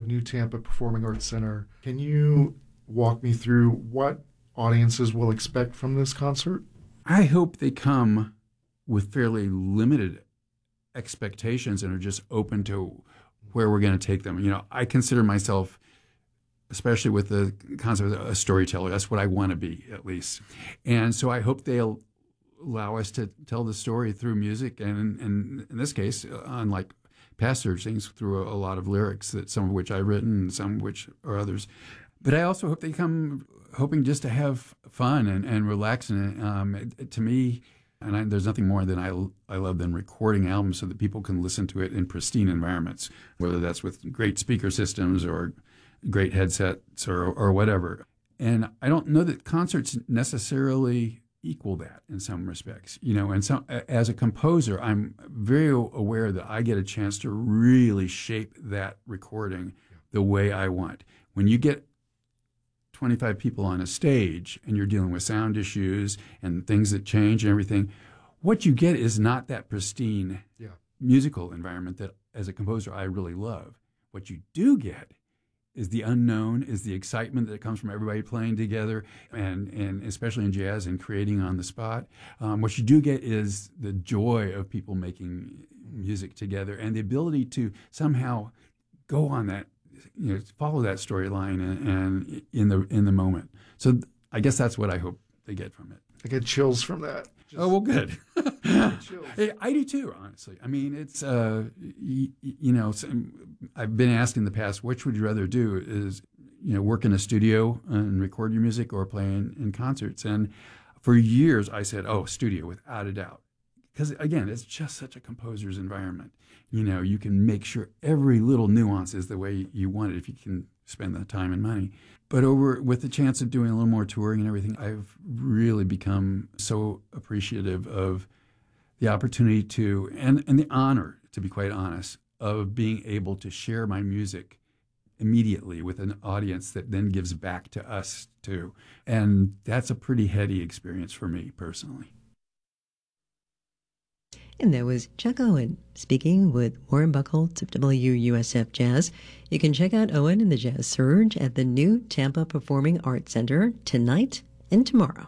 New Tampa Performing Arts Center. Can you walk me through what audiences will expect from this concert? I hope they come with fairly limited expectations and are just open to where we're going to take them. I consider myself, especially with the concept of a storyteller, that's what I want to be, at least. And so I hope they'll allow us to tell the story through music, and in this case, unlike past things, through a lot of lyrics, that some of which I've written and some of which are others. But I also hope they come hoping just to have fun and relax. And to me, there's nothing more than I love than recording albums so that people can listen to it in pristine environments, whether that's with great speaker systems or great headsets or whatever. And I don't know that concerts necessarily equal that in some respects, and so as a composer, I'm very aware that I get a chance to really shape that recording the way I want. When you get 25 people on a stage and you're dealing with sound issues and things that change and everything, what you get is not that pristine musical environment that as a composer I really love. What you do get is the unknown, is the excitement that comes from everybody playing together, and especially in jazz and creating on the spot. What you do get is the joy of people making music together and the ability to somehow go on that, follow that storyline and in the moment. So I guess that's what I hope they get from it. I get chills from that. Oh, well, good. I do too, honestly. I mean, it's, I've been asked in the past, which would you rather do is, work in a studio and record your music or play in concerts? And for years I said, studio, without a doubt. Because again, it's just such a composer's environment. You can make sure every little nuance is the way you want it if you can spend the time and money. But with the chance of doing a little more touring and everything, I've really become so appreciative of the opportunity to, and the honor, to be quite honest, of being able to share my music immediately with an audience that then gives back to us too. And that's a pretty heady experience for me personally. And that was Chuck Owen speaking with Warren Buchholz of WUSF Jazz. You can check out Owen and the Jazz Surge at the New Tampa Performing Arts Center tonight and tomorrow.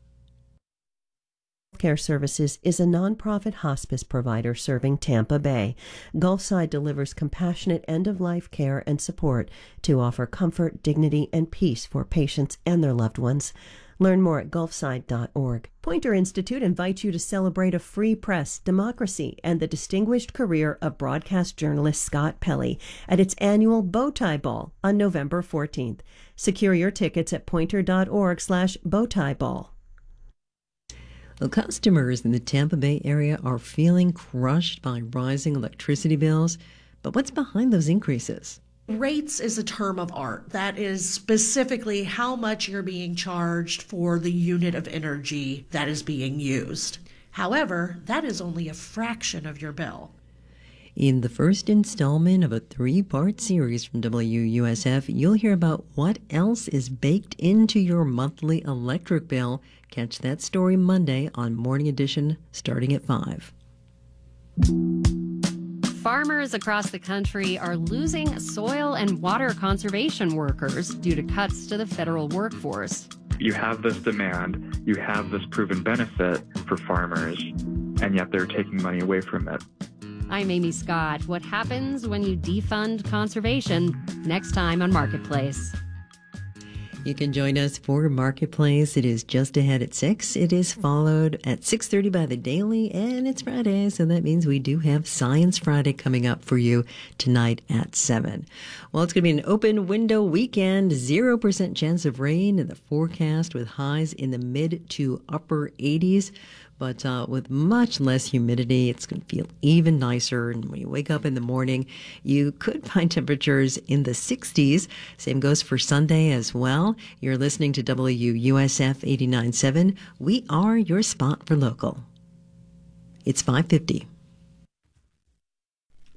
Care Services is a nonprofit hospice provider serving Tampa Bay. Gulfside delivers compassionate end-of-life care and support to offer comfort, dignity, and peace for patients and their loved ones. Learn more at gulfside.org. Poynter Institute invites you to celebrate a free press, democracy, and the distinguished career of broadcast journalist Scott Pelley at its annual Bowtie Ball on November 14th. Secure your tickets at poynter.org/bowtieball. Well, customers in the Tampa Bay area are feeling crushed by rising electricity bills. But what's behind those increases? Rates is a term of art. That is specifically how much you're being charged for the unit of energy that is being used. However, that is only a fraction of your bill. In the first installment of a 3-part series from WUSF, you'll hear about what else is baked into your monthly electric bill. Catch that story Monday on Morning Edition starting at 5. Farmers across the country are losing soil and water conservation workers due to cuts to the federal workforce. You have this demand, you have this proven benefit for farmers, and yet they're taking money away from it. I'm Amy Scott. What happens when you defund conservation? Next time on Marketplace. You can join us for Marketplace. It is just ahead at 6. It is followed at 6:30 by The Daily, and it's Friday, so that means we do have Science Friday coming up for you tonight at 7. Well, it's going to be an open window weekend, 0% chance of rain in the forecast with highs in the mid to upper 80s. But with much less humidity, it's going to feel even nicer. And when you wake up in the morning, you could find temperatures in the 60s. Same goes for Sunday as well. You're listening to WUSF 89.7. We are your spot for local. It's 5:50.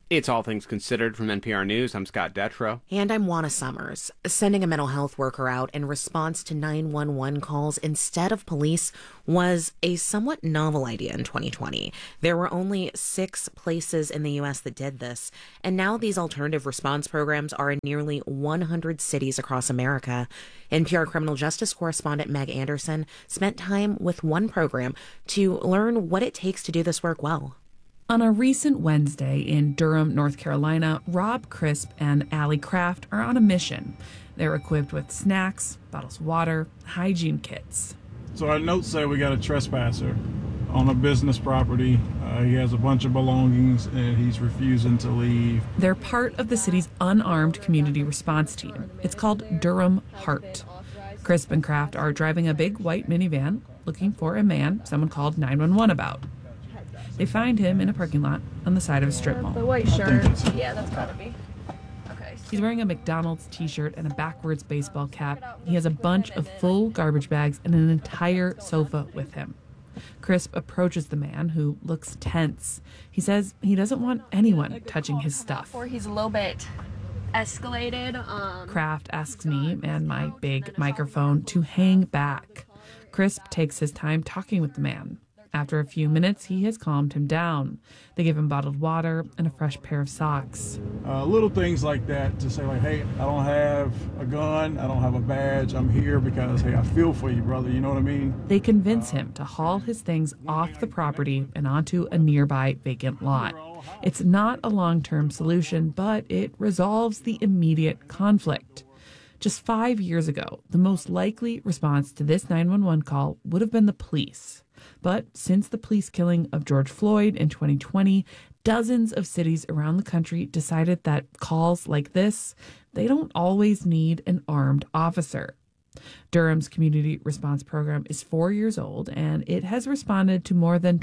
It's All Things Considered from NPR News. I'm Scott Detrow. And I'm Juana Summers. Sending a mental health worker out in response to 911 calls instead of police was a somewhat novel idea in 2020. There were only 6 places in the U.S. that did this, and now these alternative response programs are in nearly 100 cities across America. NPR criminal justice correspondent Meg Anderson spent time with one program to learn what it takes to do this work well. On a recent Wednesday in Durham, North Carolina, Rob Crisp and Allie Kraft are on a mission. They're equipped with snacks, bottles of water, hygiene kits. So our notes say we got a trespasser on a business property. He has a bunch of belongings and he's refusing to leave. They're part of the city's unarmed community response team. It's called Durham Heart. Crisp and Kraft are driving a big white minivan looking for a man someone called 911 about. They find him in a parking lot on the side of a strip mall. The white shirt. Yeah, that's gotta be. Okay. He's wearing a McDonald's t-shirt and a backwards baseball cap. He has a bunch of full garbage bags and an entire sofa with him. Crisp approaches the man, who looks tense. He says he doesn't want anyone touching his stuff. He's a little bit escalated. Kraft asks me and my big microphone to hang back. Crisp takes his time talking with the man. After a few minutes, he has calmed him down. They give him bottled water and a fresh pair of socks. Little things like that to say, like, hey, I don't have a gun, I don't have a badge, I'm here because, hey, I feel for you, brother, you know what I mean? They convince him to haul his things off the property and onto a nearby vacant lot. It's not a long-term solution, but it resolves the immediate conflict. Just 5 years ago, the most likely response to this 911 call would have been the police. But since the police killing of George Floyd in 2020, dozens of cities around the country decided that calls like this, they don't always need an armed officer. Durham's community response program is 4 years old, and it has responded to more than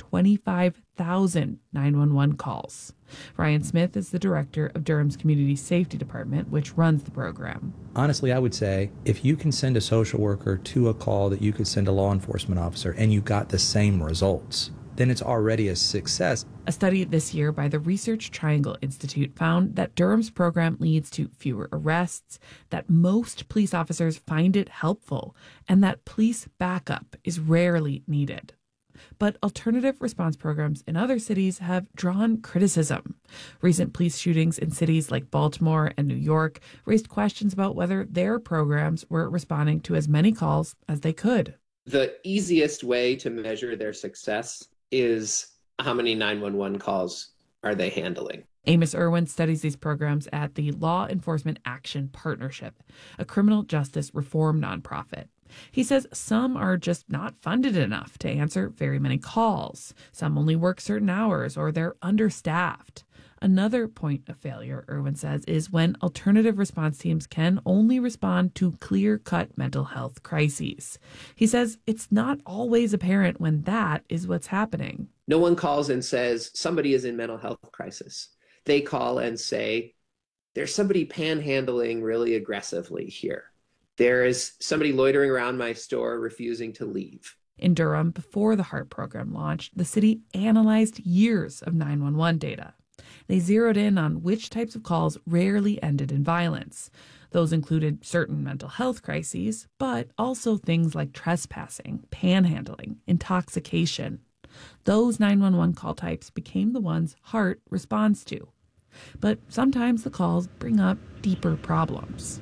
25,000 911 calls. Ryan Smith is the director of Durham's Community Safety Department, which runs the program. Honestly, I would say if you can send a social worker to a call that you could send a law enforcement officer and you got the same results, then it's already a success. A study this year by the Research Triangle Institute found that Durham's program leads to fewer arrests, that most police officers find it helpful, and that police backup is rarely needed. But alternative response programs in other cities have drawn criticism. Recent police shootings in cities like Baltimore and New York raised questions about whether their programs were responding to as many calls as they could. The easiest way to measure their success is how many 911 calls are they handling. Amos Irwin studies these programs at the Law Enforcement Action Partnership, a criminal justice reform nonprofit. He says some are just not funded enough to answer very many calls. Some only work certain hours or they're understaffed. Another point of failure, Irwin says, is when alternative response teams can only respond to clear-cut mental health crises. He says it's not always apparent when that is what's happening. No one calls and says somebody is in mental health crisis. They call and say, there's somebody panhandling really aggressively here. There is somebody loitering around my store refusing to leave. In Durham, before the HEART program launched, the city analyzed years of 911 data. They zeroed in on which types of calls rarely ended in violence. Those included certain mental health crises, but also things like trespassing, panhandling, intoxication. Those 911 call types became the ones HEART responds to. But sometimes the calls bring up deeper problems.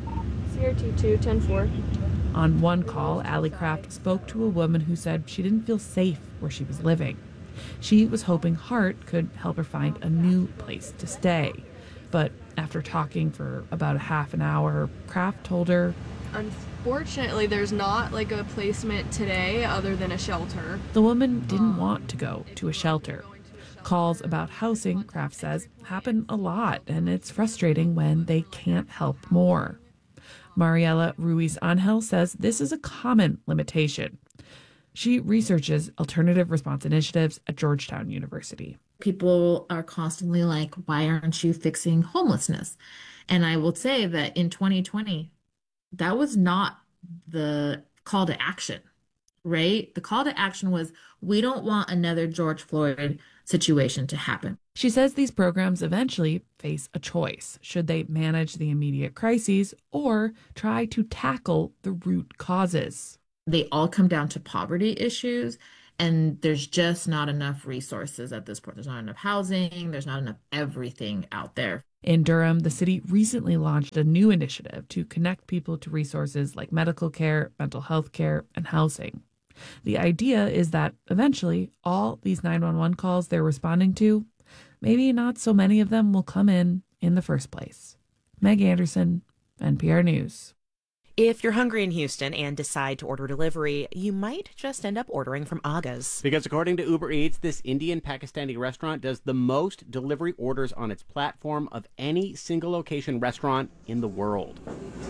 CRT2 10-4. On one call, Allie Kraft spoke to a woman who said she didn't feel safe where she was living. She was hoping HEART could help her find a new place to stay. But after talking for about a half an hour, Kraft told her, Unfortunately, there's not like a placement today other than a shelter. The woman didn't want to go to a shelter. Calls about housing, Kraft says, happen a lot, and it's frustrating when they can't help more. Mariela Ruiz-Angel says this is a common limitation. She researches alternative response initiatives at Georgetown University. People are constantly like, why aren't you fixing homelessness? And I will say that in 2020, that was not the call to action. right? The call to action was, we don't want another George Floyd situation to happen. She says these programs eventually face a choice. Should they manage the immediate crises or try to tackle the root causes? They all come down to poverty issues, and there's just not enough resources at this point. There's not enough housing. There's not enough everything out there. In Durham, the city recently launched a new initiative to connect people to resources like medical care, mental health care, and housing. The idea is that eventually all these 911 calls they're responding to, maybe not so many of them will come in the first place. Meg Anderson, NPR News. If you're hungry in Houston and decide to order delivery, you might just end up ordering from Aga's. Because according to Uber Eats, this Indian-Pakistani restaurant does the most delivery orders on its platform of any single location restaurant in the world.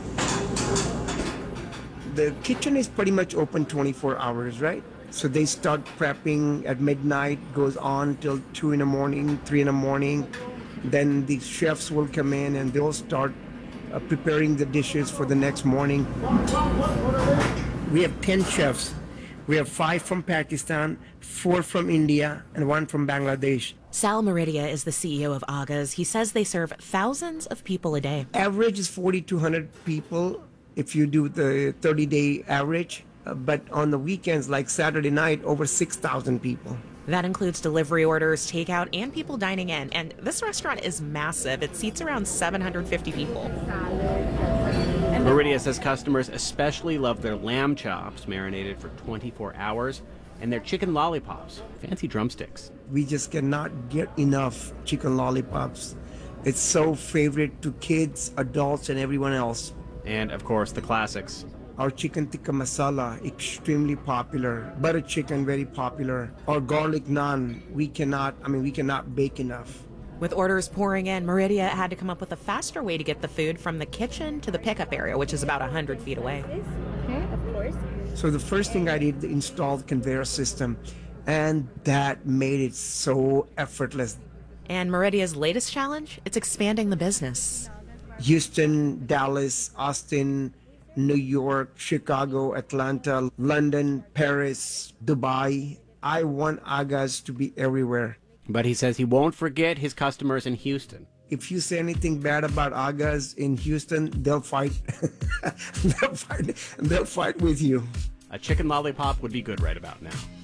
The kitchen is pretty much open 24 hours, right? So they start prepping at midnight, goes on till 2 in the morning, 3 in the morning. Then the chefs will come in and they'll start preparing the dishes for the next morning. We have 10 chefs. We have 5 from Pakistan, 4 from India, and 1 from Bangladesh. Sal Meridia is the CEO of Aga's. He says they serve thousands of people a day. Average is 4,200 people if you do the 30-day average. But on the weekends, like Saturday night, over 6,000 people. That includes delivery orders, takeout, and people dining in. And this restaurant is massive. It seats around 750 people. Meridia says customers especially love their lamb chops, marinated for 24 hours, and their chicken lollipops, fancy drumsticks. We just cannot get enough chicken lollipops. It's so favorite to kids, adults, and everyone else. And, of course, the classics. Our chicken tikka masala, extremely popular. Butter chicken, very popular. Our garlic naan, we cannot bake enough. With orders pouring in, Meridia had to come up with a faster way to get the food from the kitchen to the pickup area, which is about 100 feet away. Okay, of course. So the first thing I did, install the conveyor system, and that made it so effortless. And Meridia's latest challenge? It's expanding the business. Houston, Dallas, Austin, New York, Chicago, Atlanta, London, Paris, Dubai. I want Aga's to be everywhere. But he says he won't forget his customers in Houston. If you say anything bad about Aga's in Houston, they'll fight. They'll fight with you. A chicken lollipop would be good right about now.